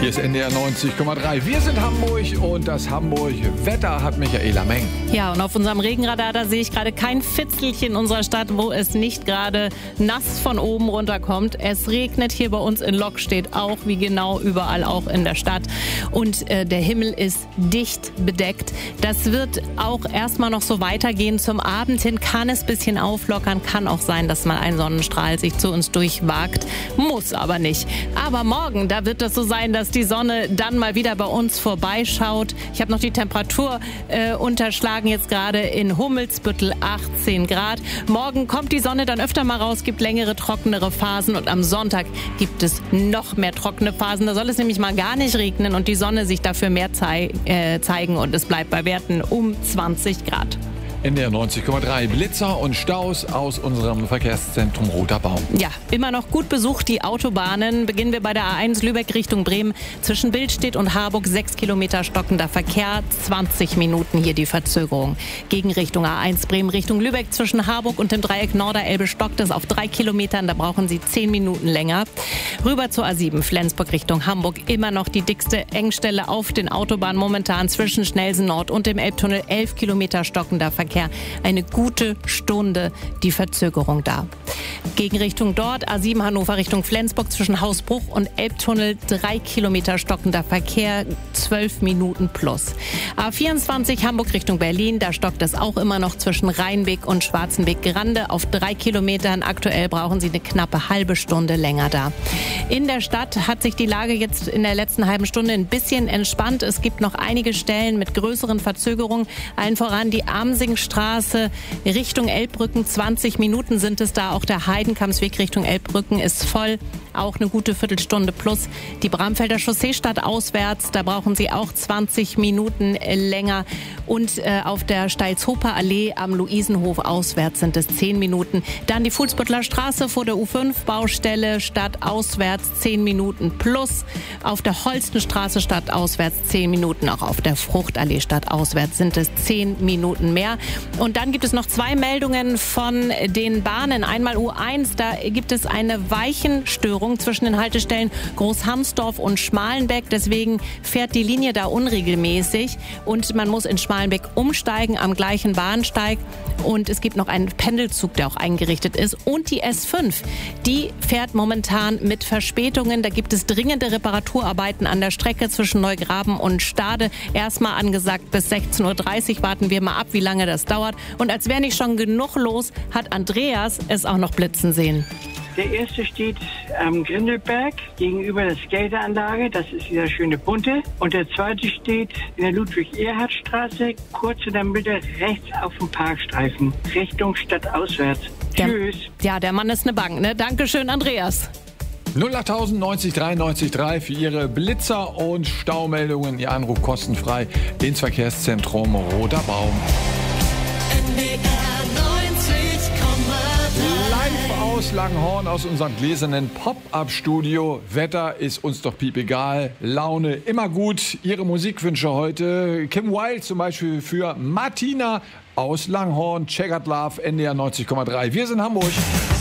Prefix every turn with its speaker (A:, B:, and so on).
A: Hier ist NDR 90,3. Wir sind Hamburg und das Hamburg-Wetter hat Michaela Meng.
B: Ja, und auf unserem Regenradar, da sehe ich gerade kein Fitzelchen in unserer Stadt, wo es nicht gerade nass von oben runterkommt. Es regnet hier bei uns in Lokstedt auch, wie genau überall auch in der Stadt. Und der Himmel ist dicht bedeckt. Das wird auch erstmal noch so weitergehen. Zum Abend hin kann es ein bisschen auflockern. Kann auch sein, dass mal ein Sonnenstrahl sich zu uns durchwagt. Muss aber nicht. Aber morgen, da wird es so sein, dass die Sonne dann mal wieder bei uns vorbeischaut. Ich habe noch die Temperatur unterschlagen, jetzt gerade in Hummelsbüttel 18 Grad. Morgen kommt die Sonne dann öfter mal raus, gibt längere, trockenere Phasen und am Sonntag gibt es noch mehr trockene Phasen. Da soll es nämlich mal gar nicht regnen und die Sonne sich dafür mehr zeigen und es bleibt bei Werten um 20 Grad.
A: NDR 90,3. Blitzer und Staus aus unserem Verkehrszentrum Roter Baum.
B: Ja, immer noch gut besucht die Autobahnen. Beginnen wir bei der A1 Lübeck Richtung Bremen. Zwischen Billstedt und Harburg 6 Kilometer stockender Verkehr. 20 Minuten hier die Verzögerung. Gegenrichtung A1 Bremen Richtung Lübeck. Zwischen Harburg und dem Dreieck Norderelbe stockt es auf 3 Kilometern. Da brauchen Sie 10 Minuten länger. Rüber zur A7 Flensburg Richtung Hamburg. Immer noch die dickste Engstelle auf den Autobahnen momentan zwischen Schnellsen Nord und dem Elbtunnel. 11 Kilometer stockender Verkehr. Eine gute Stunde die Verzögerung da. Gegenrichtung dort, A7 Hannover Richtung Flensburg zwischen Hausbruch und Elbtunnel 3 Kilometer stockender Verkehr, 12 Minuten plus. A24 Hamburg Richtung Berlin, da stockt es auch immer noch zwischen Rheinweg und Schwarzenweg-Grande auf 3 Kilometern. Aktuell brauchen Sie eine knappe halbe Stunde länger da. In der Stadt hat sich die Lage jetzt in der letzten halben Stunde ein bisschen entspannt. Es gibt noch einige Stellen mit größeren Verzögerungen. Allen voran die Amsingstraße Richtung Elbbrücken. 20 Minuten sind es da. Auch der Heidenkampsweg Richtung Elbbrücken ist voll. Auch eine gute Viertelstunde plus. Die Bramfelder Chaussee stadtauswärts, da brauchen Sie auch 20 Minuten länger. Und auf der Steilshofer Allee am Luisenhof auswärts sind es 10 Minuten. Dann die Fuhlsbüttler Straße vor der U5-Baustelle stadtauswärts 10 Minuten plus. Auf der Holstenstraße stadtauswärts 10 Minuten. Auch auf der Fruchtallee stadtauswärts sind es 10 Minuten mehr. Und dann gibt es noch 2 Meldungen von den Bahnen. Einmal U1, da gibt es eine Weichenstörung zwischen den Haltestellen Großhamsdorf und Schmalenbeck. Deswegen fährt die Linie da unregelmäßig und man muss in Schmalenbeck umsteigen am gleichen Bahnsteig. Und es gibt noch einen Pendelzug, der auch eingerichtet ist. Und die S5, die fährt momentan mit Verspätungen. Da gibt es dringende Reparaturarbeiten an der Strecke zwischen Neugraben und Stade. Erstmal angesagt bis 16:30 Uhr. Warten wir mal ab, wie lange das dauert. Und als wäre nicht schon genug los, hat Andreas es auch noch blitzen sehen.
C: Der erste steht am Grindelberg gegenüber der Skateranlage. Das ist dieser schöne bunte. Und der zweite steht in der Ludwig-Erhard-Straße, kurz in der Mitte rechts auf dem Parkstreifen, Richtung stadtauswärts. Tschüss.
B: Ja, der Mann ist eine Bank, ne? Dankeschön, Andreas.
A: 08000 90 93 3 für Ihre Blitzer- und Staumeldungen. Ihr Anruf kostenfrei ins Verkehrszentrum Roter Baum. Live aus Langenhorn, aus unserem gläsernen Pop-Up-Studio. Wetter ist uns doch piepegal, Laune immer gut. Ihre Musikwünsche heute, Kim Wilde zum Beispiel für Martina aus Langenhorn, Checkered Love, NDR 90,3. Wir sind Hamburg.